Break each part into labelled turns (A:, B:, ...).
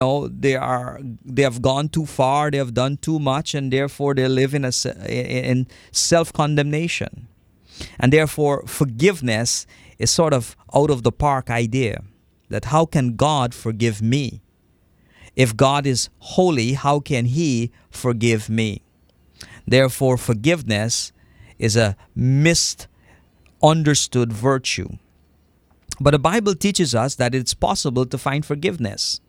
A: they have gone too far, they have done too much, and therefore they live in self-condemnation. And therefore forgiveness is sort of out of the park idea, that how can God forgive me? If God is holy, how can he forgive me? Therefore forgiveness is a misunderstood virtue. But the Bible teaches us that it's possible to find forgiveness.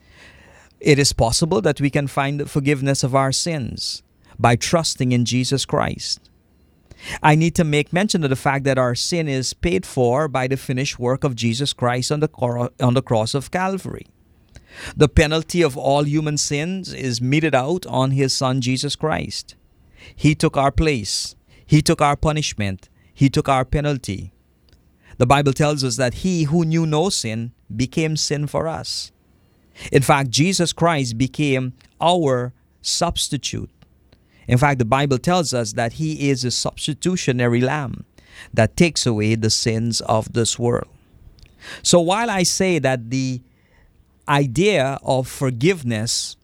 A: It is possible that we can find the forgiveness of our sins by trusting in Jesus Christ. I need to make mention of the fact that our sin is paid for by the finished work of Jesus Christ on the cross of Calvary. The penalty of all human sins is meted out on his Son Jesus Christ. He took our place. He took our punishment. He took our penalty. The Bible tells us that he who knew no sin became sin for us. In fact, Jesus Christ became our substitute. In fact, the Bible tells us that he is a substitutionary lamb that takes away the sins of this world. So while I say that the idea of forgiveness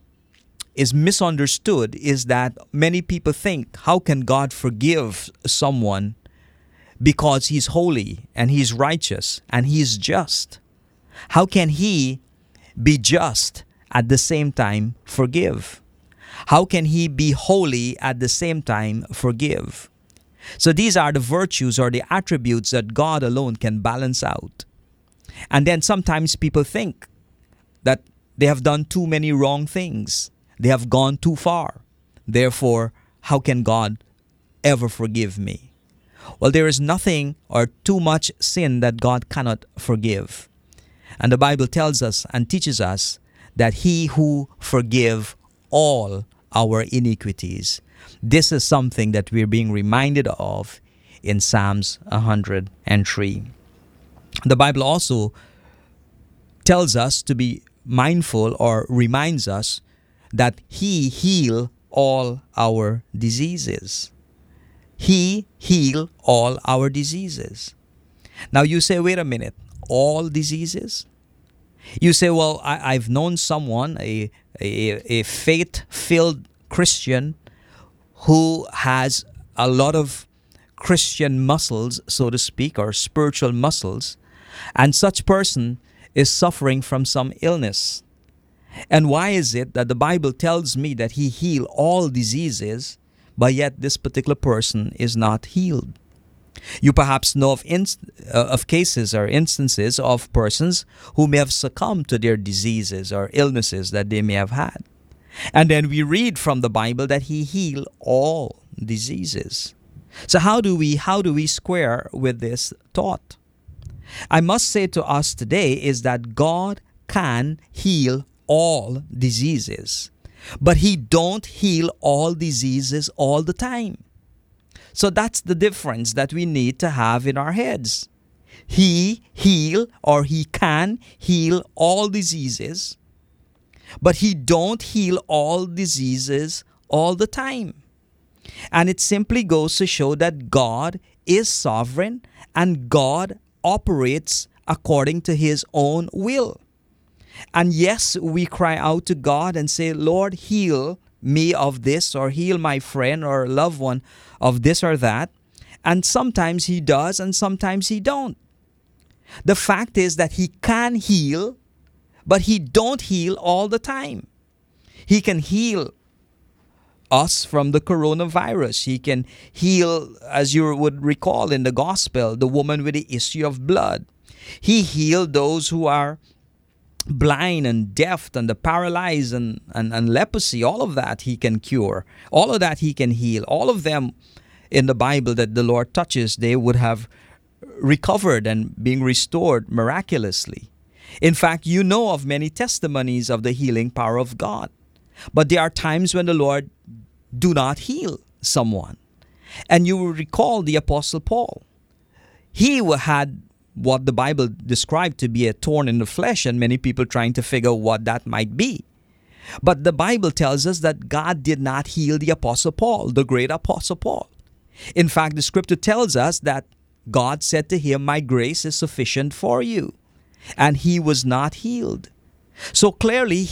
A: is misunderstood, is that many people think, how can God forgive someone because he's holy and he's righteous and he's just? How can he be just at the same time forgive? How can he be holy at the same time forgive? So these are the virtues or the attributes that God alone can balance out. And then sometimes people think that they have done too many wrong things. They have gone too far. Therefore, how can God ever forgive me? Well, there is nothing or too much sin that God cannot forgive. And the Bible tells us and teaches us that he who forgive all our iniquities. This is something that we're being reminded of in Psalms 103. The Bible also tells us to be mindful, or reminds us that he heal all our diseases. He heal all our diseases. Now you say, wait a minute, all diseases? You say, well, I've known someone, a faith-filled Christian who has a lot of Christian muscles, so to speak, or spiritual muscles, and such person is suffering from some illness. And why is it that the Bible tells me that he heal all diseases, but yet this particular person is not healed? You perhaps know of cases or instances of persons who may have succumbed to their diseases or illnesses that they may have had. And then we read from the Bible that he healed all diseases. So how do we square with this thought? I must say to us today is that God can heal all diseases, but he don't heal all diseases all the time. So that's the difference that we need to have in our heads. He can heal all diseases, but he don't heal all diseases all the time. And it simply goes to show that God is sovereign and God operates according to his own will. And yes, we cry out to God and say, Lord, heal me of this, or heal my friend or loved one of this or that. And sometimes he does and sometimes he don't. The fact is that he can heal, but he don't heal all the time. He can heal us from the coronavirus. He can heal, as you would recall in the gospel, the woman with the issue of blood. He healed those who are blind and deaf and the paralyzed and leprosy. All of that he can cure. All of that he can heal. All of them in the Bible that the Lord touches, they would have recovered and being restored miraculously. In fact, you know of many testimonies of the healing power of God. But there are times when the Lord do not heal someone. And you will recall the Apostle Paul. He had what the Bible described to be a thorn in the flesh, and many people trying to figure what that might be. But the Bible tells us that God did not heal the Apostle Paul, the great Apostle Paul. In fact, the scripture tells us that God said to him, my grace is sufficient for you. And he was not healed. So clearly,